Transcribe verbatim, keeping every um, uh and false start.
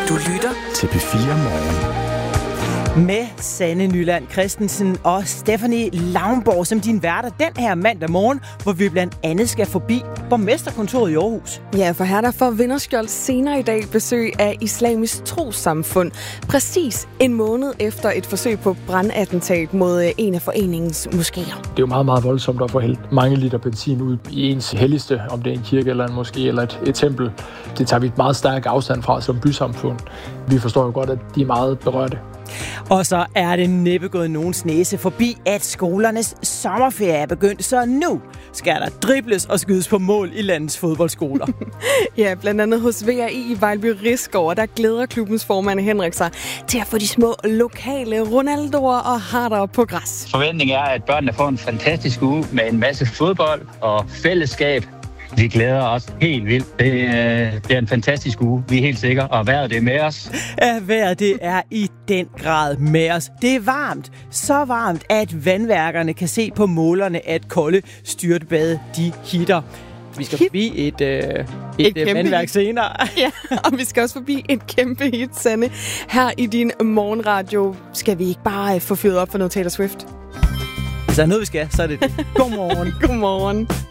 Du lytter til P fire Morgen. Med Sanne Nyland Christensen og Stephanie Laumborg som din værter den her mandag morgen, hvor vi blandt andet skal forbi borgmesterkontoret i Aarhus. Ja, for her der får Vinderskjold senere i dag besøg af Islamisk Trossamfund. Præcis en måned efter et forsøg på brandattentat mod en af foreningens moskéer. Det er jo meget, meget voldsomt at få hældt mange liter benzin ud i ens helligste, om det er en kirke eller en moské eller et, et tempel. Det tager vi et meget stærk afstand fra som bysamfund. Vi forstår jo godt, at de er meget berørte. Og så er det næppe gået nogens næse forbi, at skolernes sommerferie er begyndt, så nu skal der dribles og skydes på mål i landets fodboldskoler. Ja, blandt andet hos V R I i Vejlby Risgaard, der glæder klubbens formand Henrik sig til at få de små lokale Ronaldoer og harder på græs. Forventningen er, at børnene får en fantastisk uge med en masse fodbold og fællesskab. Vi glæder os helt vildt. Det øh, bliver en fantastisk uge. Vi er helt sikre, og vejret det er med os. Ja, vejret det er i den grad med os. Det er varmt. Så varmt, at vandværkerne kan se på målerne, at kolde styrtbade de hitter. Vi skal forbi et, øh, et, et øh, vandværk hit senere. Ja, og vi skal også forbi et kæmpe hit, Sanne. Her i din morgenradio skal vi ikke bare få fyret op for noget Taylor Swift. Hvis der er noget, vi skal, så er det det. Godmorgen. Godmorgen.